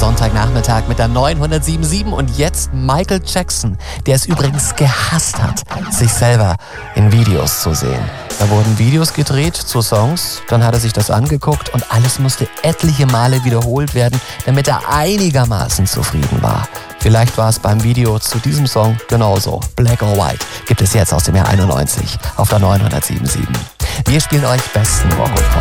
Sonntagnachmittag mit der 907.7 und jetzt Michael Jackson, der es übrigens gehasst hat, sich selber in Videos zu sehen. Da wurden Videos gedreht zu Songs, dann hat er sich das angeguckt und alles musste etliche Male wiederholt werden, damit er einigermaßen zufrieden war. Vielleicht war es beim Video zu diesem Song genauso. Black or White gibt es jetzt aus dem Jahr 91 auf der 907.7. Wir spielen euch besten Rock und Pop.